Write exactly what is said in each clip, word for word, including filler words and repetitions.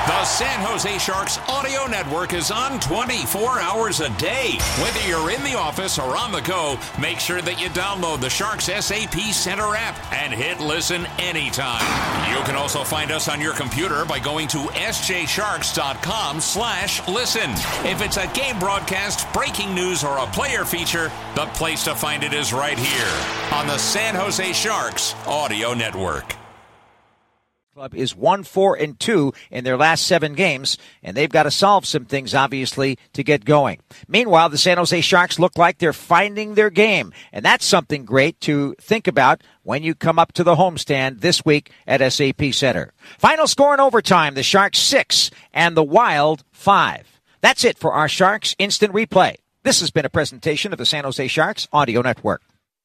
The San Jose Sharks Audio Network is on twenty-four hours a day. Whether you're in the office or on the go, make sure that you download the Sharks S A P Center app and hit listen anytime. You can also find us on your computer by going to s j sharks dot com slash listen. If it's a game broadcast, breaking news, or a player feature, the place to find it is right here on the San Jose Sharks Audio Network. Club is one, four, and two in their last seven games, and they've got to solve some things, obviously, to get going. Meanwhile, the San Jose Sharks look like they're finding their game, and that's something great to think about when you come up to the homestand this week at S A P Center. Final score in overtime, the Sharks six and the Wild five. That's it for our Sharks Instant Replay. This has been a presentation of the San Jose Sharks Audio Network.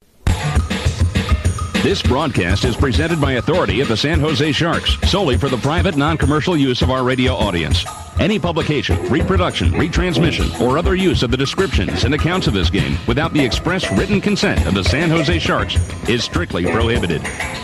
This broadcast is presented by authority of the San Jose Sharks, solely for the private, non-commercial use of our radio audience. Any publication, reproduction, retransmission, or other use of the descriptions and accounts of this game without the express written consent of the San Jose Sharks is strictly prohibited.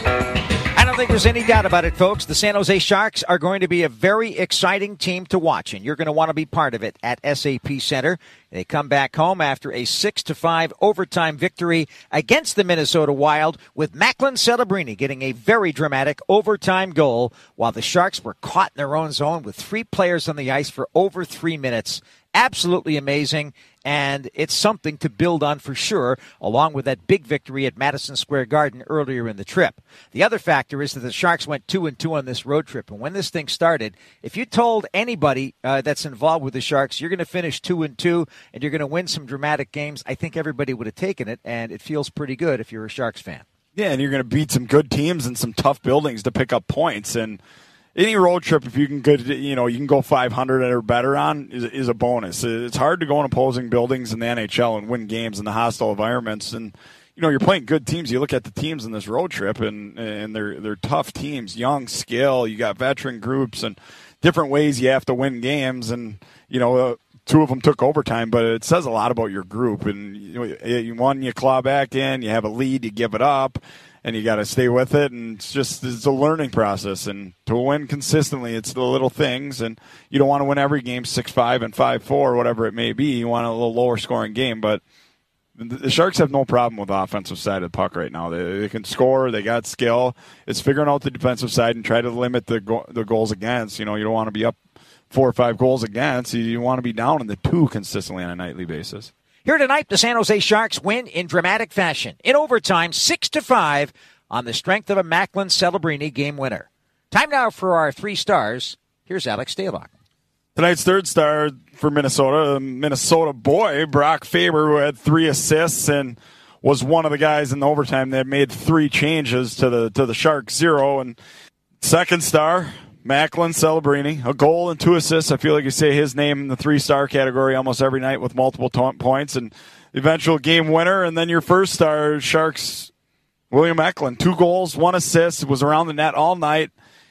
I don't think there's any doubt about it, folks. The San Jose Sharks are going to be a very exciting team to watch, and you're going to want to be part of it at S A P Center. They come back home after a six to five overtime victory against the Minnesota Wild, with Macklin Celebrini getting a very dramatic overtime goal while the Sharks were caught in their own zone with three players on the ice for over three minutes. Absolutely amazing, and it's something to build on for sure, along with that big victory at Madison Square Garden earlier in the trip. The other factor is that the Sharks went two and two on this road trip, and when this thing started, if you told anybody uh, that's involved with the Sharks, you're going to finish two and two, and you're going to win some dramatic games, I think everybody would have taken it, and it feels pretty good if you're a Sharks fan. Yeah, and you're going to beat some good teams and some tough buildings to pick up points, and any road trip, if you can go, you know, you can go five hundred or better on, is, is a bonus. It's hard to go in opposing buildings in the N H L and win games in the hostile environments. And you know, you're playing good teams. You look at the teams in this road trip, and and they're they're tough teams, young, skill. You got veteran groups and different ways you have to win games. And you know, uh, two of them took overtime, but it says a lot about your group. And you know, you won, you claw back in. You have a lead, you give it up. And you got to stay with it, and it's just it's a learning process. And to win consistently, it's the little things. And you don't want to win every game six five and five four, whatever it may be. You want a little lower scoring game. But the Sharks have no problem with the offensive side of the puck right now. They, they can score. They got skill. It's figuring out the defensive side and try to limit the go, the goals against. You know, you don't want to be up four or five goals against. You, you want to be down in the two consistently on a nightly basis. Here tonight, the San Jose Sharks win in dramatic fashion. In overtime, six to five, on the strength of a Macklin Celebrini game winner. Time now for our three stars. Here's Alex Stalock. Tonight's third star for Minnesota, Minnesota boy, Brock Faber, who had three assists and was one of the guys in the overtime that made three changes to the to the Sharks zero. And second star, Macklin Celebrini, a goal and two assists. I feel like you say his name in the three-star category almost every night with multiple t- points and eventual game winner. And then your first star, Sharks, William Eklund, two goals, one assist, was around the net all night.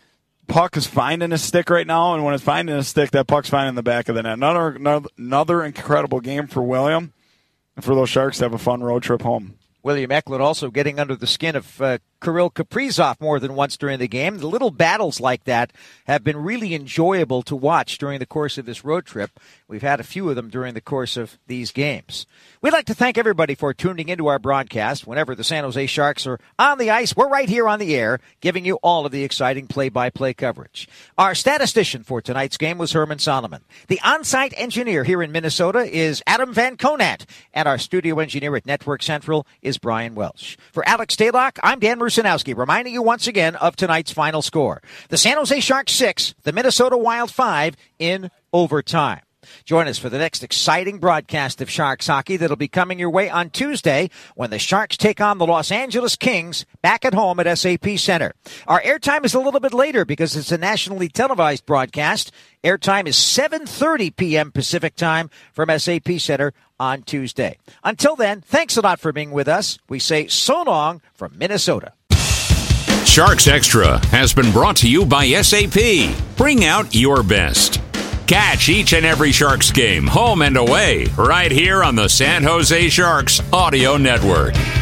Puck is finding his stick right now, and when it's finding his stick, that puck's finding the back of the net. Another, another, another incredible game for William, and for those Sharks to have a fun road trip home. William Eklund also getting under the skin of uh, Kirill Kaprizov more than once during the game. The little battles like that have been really enjoyable to watch during the course of this road trip. We've had a few of them during the course of these games. We'd like to thank everybody for tuning into our broadcast. Whenever the San Jose Sharks are on the ice, we're right here on the air, giving you all of the exciting play-by-play coverage. Our statistician for tonight's game was Herman Solomon. The on-site engineer here in Minnesota is Adam Van Conant, and our studio engineer at Network Central is Brian Welsh. For Alex Stalock, I'm Dan Rusanowski, reminding you once again of tonight's final score. The San Jose Sharks six, the Minnesota Wild five in overtime. Join us for the next exciting broadcast of Sharks hockey that'll be coming your way on Tuesday when the Sharks take on the Los Angeles Kings back at home at S A P Center. Our airtime is a little bit later because it's a nationally televised broadcast. Airtime is seven thirty p.m. Pacific time from S A P Center on Tuesday. Until then, thanks a lot for being with us. We say so long from Minnesota. Sharks Extra has been brought to you by S A P. Bring out your best. Catch each and every Sharks game, home and away, right here on the San Jose Sharks Audio Network.